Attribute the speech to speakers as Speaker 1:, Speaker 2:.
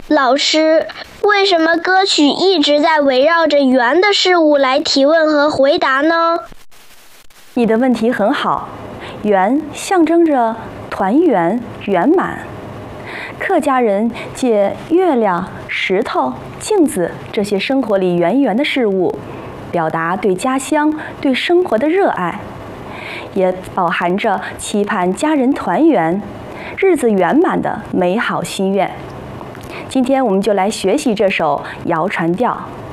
Speaker 1: 老师，为什么歌曲一直在围绕着圆的事物来提问和回答呢？
Speaker 2: 你的问题很好，圆象征着团圆、圆满。客家人借月亮、石头、镜子这些生活里圆圆的事物，表达对家乡、对生活的热爱，也饱含着期盼家人团圆、日子圆满的美好心愿。今天我们就来学习这首谣传调。